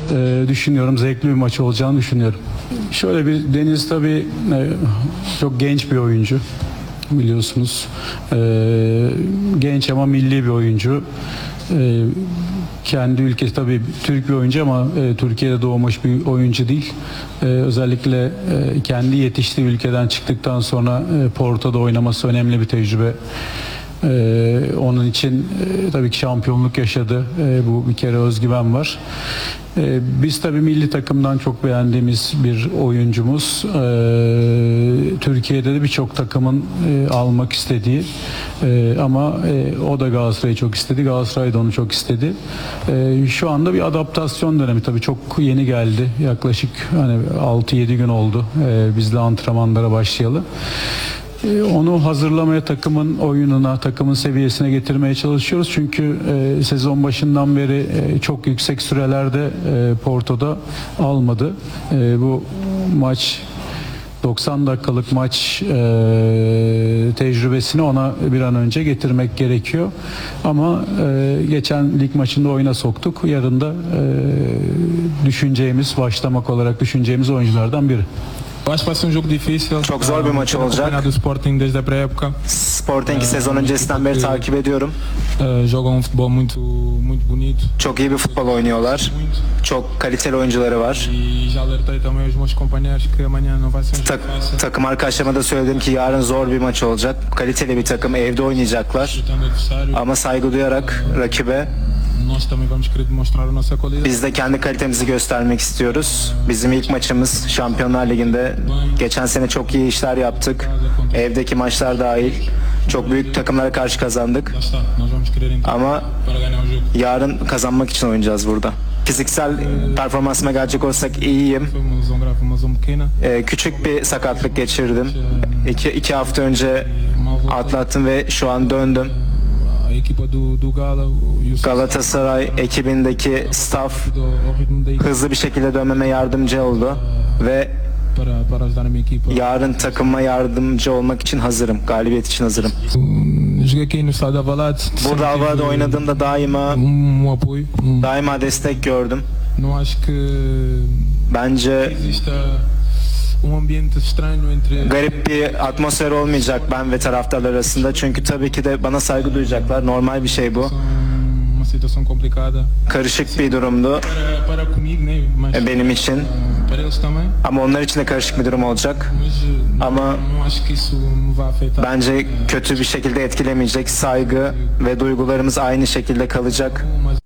düşünüyorum. Zevkli bir maç olacağını düşünüyorum. Şöyle bir Deniz tabii çok genç bir oyuncu. Biliyorsunuz. Genç ama milli bir oyuncu. Kendi ülkesi tabii Türk bir oyuncu ama Türkiye'de doğmuş bir oyuncu değil. Özellikle kendi yetiştiği ülkeden çıktıktan sonra Porto'da oynaması önemli bir tecrübe. Onun için tabii ki şampiyonluk yaşadı. Bu bir kere özgüven var. Biz tabii milli takımdan çok beğendiğimiz bir oyuncumuz. Türkiye'de de birçok takımın almak istediği ama o da Galatasaray'ı çok istedi. Galatasaray da onu çok istedi. Şu anda bir adaptasyon dönemi, tabii çok yeni geldi. Yaklaşık hani 6-7 gün oldu bizle antrenmanlara başlayalı. Onu hazırlamaya, takımın oyununa, takımın seviyesine getirmeye çalışıyoruz. Çünkü sezon başından beri çok yüksek sürelerde Porto'da almadı. Bu maç 90 dakikalık maç tecrübesini ona bir an önce getirmek gerekiyor. Ama geçen lig maçında oyuna soktuk. Yarın da başlamak olarak düşüneceğimiz oyunculardan biri. Acho que vai ser um jogo difícil. Çok zor bir maç olacak. Do Sporting desde a pré-época. Sporting'i sezon öncesinden beri takip ediyorum. Jogam um futebol muito bonito. Çok iyi bir futbol oynuyorlar. Çok kaliteli oyuncuları var. E já alertei também os meus companheiros que amanhã não vai ser um jogo fácil. Takım arkadaşlarıma da söyledim ki yarın zor bir maç olacak. Kaliteli bir takım, evde oynayacaklar. Respeitando o adversário. Ama saygı duyarak rakibe Nós também vamos querer demonstrar a nossa qualidade. biz de kendi kalitemizi göstermek istiyoruz. Bizim ilk maçımız Şampiyonlar Ligi'nde. Geçen sene çok iyi işler yaptık. Evdeki maçlar dahil. Çok büyük takımlara karşı kazandık. Lá está, nós vamos querer entrar Ama para ganhar o jogo. yarın kazanmak için oynayacağız burada. Fiziksel performansıma gelecek olsak iyiyim. Foi uma lesão pequena. Küçük bir sakatlık geçirdim. İki hafta önce atlattım ve şu an döndüm. A equipa do Gala, Galatasaray ekibindeki staff ao ritmo da equipa hızlı bir şekilde dönmeme yardımcı oldu ve para ajudar a minha equipa. yarın takıma yardımcı olmak için hazırım. Galibiyet için hazırım. Joguei aqui no estado de Alvalade. Burada Alvalade oynadığımda daima destek gördüm. Não acho que Bence exista ambiente estranho entre garip bir atmosfer olmayacak ben ve taraftarlar arasında. Çünkü tabii ki de bana saygı duyacaklar. Normal bir şey bu. uma situação complicada Karışık bir durumdu para comigo, né? Mas benim için. para eles também. Ama onlar için de karışık bir durum olacak. Mas Ama não acho que isso me vai afetar. bence kötü bir şekilde etkilemeyecek. Saygı ve duygularımız aynı şekilde kalacak. Mas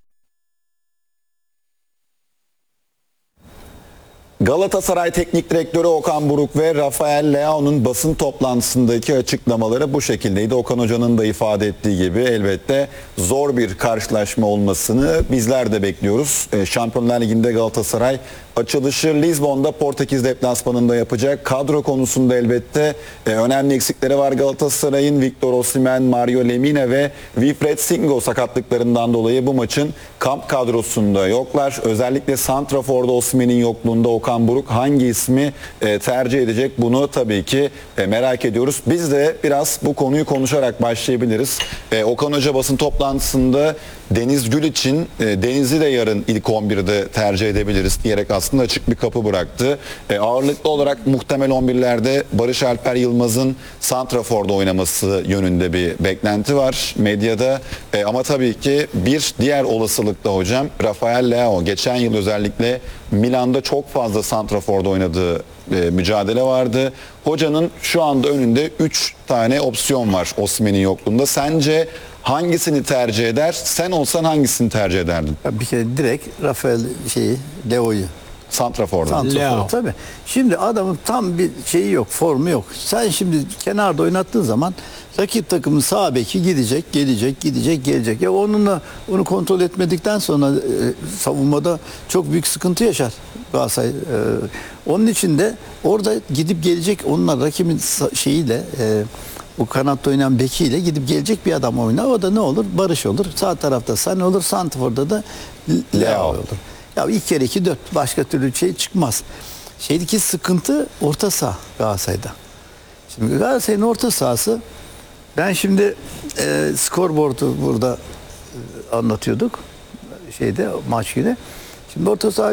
Galatasaray Teknik Direktörü Okan Buruk ve Rafael Leao'nun basın toplantısındaki açıklamaları bu şekildeydi. Okan Hoca'nın da ifade ettiği gibi elbette zor bir karşılaşma olmasını bizler de bekliyoruz. Şampiyonlar Ligi'nde Galatasaray açılışı Lizbon'da Portekiz deplasmanında yapacak. Kadro konusunda elbette önemli eksikleri var Galatasaray'ın. Victor Osimhen, Mario Lemina ve Wilfried Singo sakatlıklarından dolayı bu maçın kamp kadrosunda yoklar. Özellikle santraforda Osimhen'in yokluğunda Okan Buruk hangi ismi tercih edecek, bunu tabii ki merak ediyoruz. Biz de biraz bu konuyu konuşarak başlayabiliriz. Okan Hoca basın toplantısında Deniz Gül için Deniz'i de yarın ilk 11'de tercih edebiliriz diyerek aslında açık bir kapı bıraktı. Ağırlıklı olarak muhtemel 11'lerde Barış Alper Yılmaz'ın santraforda oynaması yönünde bir beklenti var medyada. Ama tabii ki bir diğer olasılık da hocam Rafael Leao. Geçen yıl özellikle Milan'da çok fazla santraforda oynadığı mücadele vardı. Hocanın şu anda önünde 3 tane opsiyon var Osimhen'in yokluğunda. Sence hangisini tercih eder? Sen olsan hangisini tercih ederdin? Bir kere direkt Leo'yu. Santrafor'da. Santrafor tabii. Şimdi adamın tam bir şeyi yok, formu yok. Sen şimdi kenarda oynattığın zaman rakip takımın sağ beki gidecek, gelecek. Ya onu kontrol etmedikten sonra savunmada çok büyük sıkıntı yaşar Galatasaray. Onun için de orada gidip gelecek, onlar rakibin o kanatta oynayan bekiyle gidip gelecek bir adam oynar. O da ne olur? Barış olur. Sağ tarafta Sané olur. Santrafor'da da Leao olur. Ya 2 kere 2 4, başka türlü şey çıkmaz. Şeydeki sıkıntı orta saha Galatasaray'da. Şimdi Galatasaray'ın orta sahası, ben şimdi skorboardu burada anlatıyorduk maç günü. Şimdi orta saha